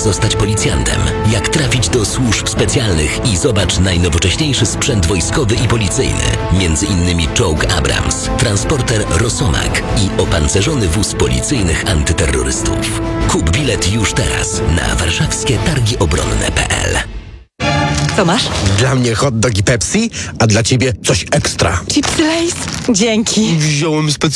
zostać policjantem, jak trafić do służb specjalnych i zobacz najnowocześniejszy sprzęt wojskowy i policyjny. Między innymi czołg Abrams, transporter Rosomak i opancerzony wóz policyjnych antyterrorystów. Kup bilet już teraz na warszawskie-targi-obronne.pl. Co masz? Dla mnie hot dog i Pepsi, a dla ciebie coś ekstra. Chipsy Lay's? Dzięki. Wziąłem specjalnie